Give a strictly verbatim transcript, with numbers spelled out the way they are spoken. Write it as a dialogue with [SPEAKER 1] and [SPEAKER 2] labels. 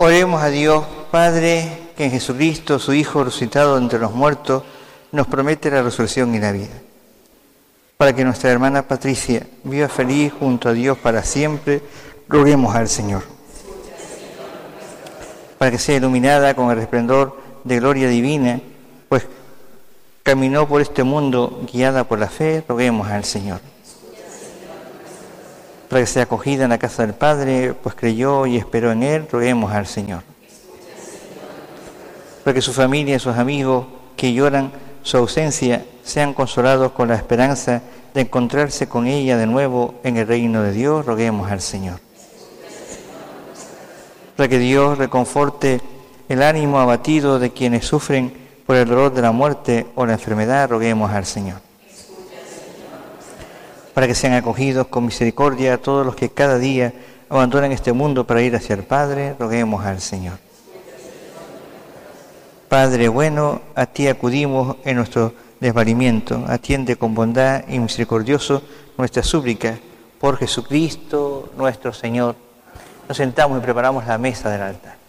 [SPEAKER 1] Oremos a Dios, Padre, que en Jesucristo, su Hijo resucitado entre los muertos, nos promete la resurrección y la vida. Para que nuestra hermana Patricia viva feliz junto a Dios para siempre, roguemos al Señor. Para que sea iluminada con el resplandor de gloria divina, pues caminó por este mundo guiada por la fe, roguemos al Señor. Para que sea acogida en la casa del Padre, pues creyó y esperó en Él, roguemos al Señor. Para que su familia y sus amigos que lloran su ausencia sean consolados con la esperanza de encontrarse con ella de nuevo en el reino de Dios, roguemos al Señor. Para que Dios reconforte el ánimo abatido de quienes sufren por el dolor de la muerte o la enfermedad, roguemos al Señor. Para que sean acogidos con misericordia todos los que cada día abandonan este mundo para ir hacia el Padre, roguemos al Señor. Padre bueno, a ti acudimos en nuestro desvalimiento, atiende con bondad y misericordioso nuestras súplicas por Jesucristo nuestro Señor. Nos sentamos y preparamos la mesa del altar.